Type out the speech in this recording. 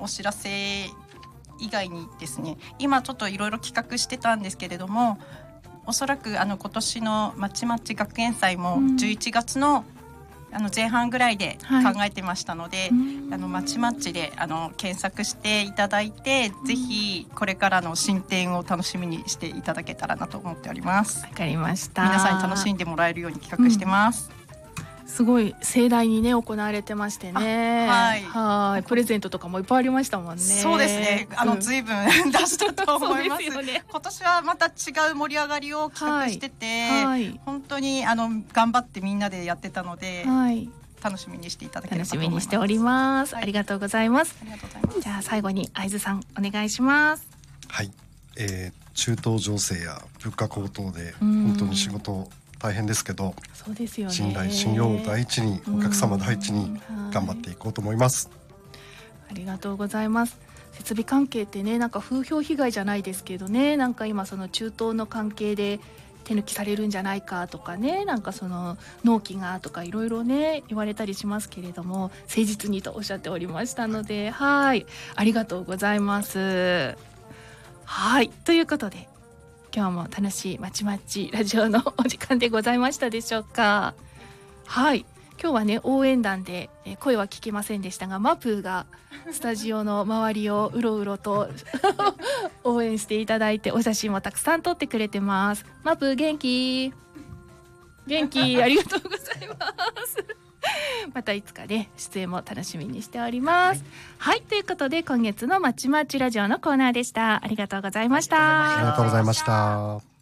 お知らせ以外にですね、今ちょっといろいろ企画してたんですけれども、おそらく今年のまちまち学園祭も11月の前半ぐらいで考えてましたので、まちまちで検索していただいて、ぜひこれからの進展を楽しみにしていただけたらなと思っております。 わかりました。 皆さんに楽しんでもらえるように企画してます。 すごい盛大にね行われてましてね。はい。プレゼントとかもいっぱいありましたもんね。 そうですね。随分出したと思います。ね、今年はまた違う盛り上がりを企画してて、本当に頑張ってみんなでやってたので、楽しみにしていただければと思います。 楽しみにしております。ありがとうございます。じゃあ最後に会津さんお願いします。 はい。中東情勢や物価高騰で本当に仕事大変ですけど、 そうですよね、 信頼信用を第一に、お客様第一に頑張っていこうと思います。 ありがとうございます。設備関係ってね、なんか風評被害じゃないですけどね、なんか今その中東の関係で手抜きされるんじゃないかとかね、なんかその納期がとかいろいろね言われたりしますけれども、誠実にとおっしゃっておりましたので、はい、ありがとうございます。はい、ということで今日も楽しいまちまちラジオのお時間でございましたでしょうか。はい、今日はね応援団で声は聞けませんでしたが、マプーがスタジオの周りをうろうろと応援していただいて、お写真もたくさん撮ってくれてます。マプー元気元気ありがとうございますまたいつかね出演も楽しみにしております。はい、ということで今月のまちまちラジオのコーナーでした。ありがとうございました。 ありがとうございました。